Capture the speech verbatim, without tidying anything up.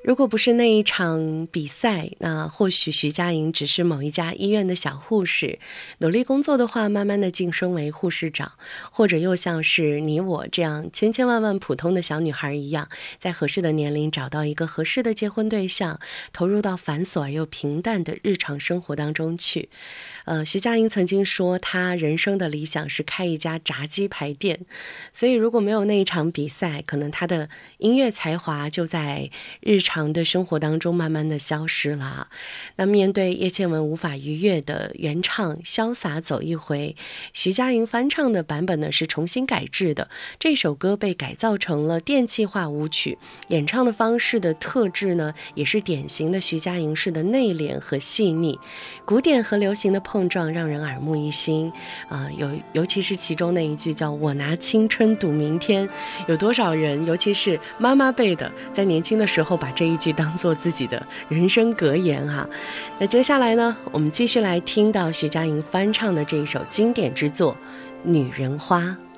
如果不是那一场比赛，那或许徐佳莹只是某一家医院的小护士，努力工作的话，慢慢的晋升为护士长，或者又像是你我这样千千万万普通的小女孩一样，在合适的年龄找到一个合适的结婚对象，投入到繁琐而又平淡的日常生活当中去。呃，徐佳莹曾经说，她人生的理想是开一家炸鸡排店，所以如果没有那一场比赛，可能她的音乐才华就在日常的生活当中慢慢的消失了。那面对叶倩文无法逾越的原唱《潇洒走一回》，徐佳莹翻唱的版本呢是重新改制的，这首歌被改造成了电气化舞曲，演唱的方式的特质呢也是典型的徐佳莹式的内敛和细腻，古典和流行的碰撞让人耳目一新啊、呃！尤尤其是其中那一句叫我拿青春赌明天，有多少人尤其是妈妈辈的在年轻的时候把这一句当做自己的人生格言啊。那接下来呢，我们继续来听到徐佳莹翻唱的这一首经典之作《女人花》。